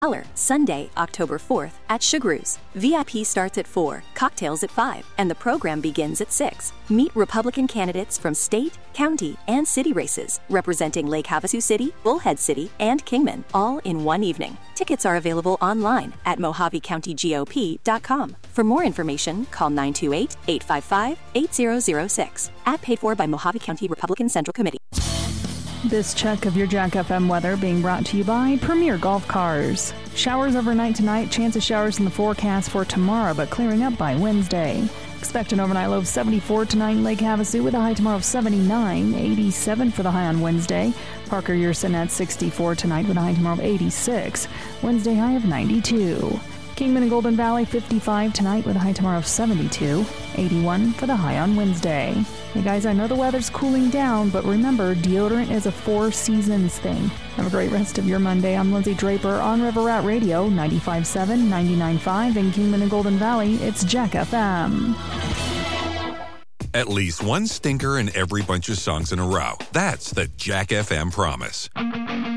Sunday, October 4th at Sugaroos. VIP starts at 4, cocktails at 5, and the program begins at 6. Meet Republican candidates from state, county, and city races representing Lake Havasu City, Bullhead City, and Kingman, all in one evening. Tickets are available online at MojaveCountyGOP.com. For more information, call 928-855-8006. Ad paid for by Mojave County Republican Central Committee. This check of your Jack FM weather being brought to you by Premier Golf Cars. Showers overnight tonight, chance of showers in the forecast for tomorrow, but clearing up by Wednesday. Expect an overnight low of 74 tonight in Lake Havasu with a high tomorrow of 79, 87 for the high on Wednesday. Parker, you're sitting at 64 tonight with a high tomorrow of 86. Wednesday high of 92. Kingman and Golden Valley, 55 tonight with a high tomorrow of 72, 81 for the high on Wednesday. Hey guys, I know the weather's cooling down, but remember, deodorant is a 4 seasons thing. Have a great rest of your Monday. I'm Lindsay Draper on River Rat Radio, 95.7, 99.5 in Kingman and Golden Valley. It's Jack FM. At least one stinker in every bunch of songs in a row. That's the Jack FM promise.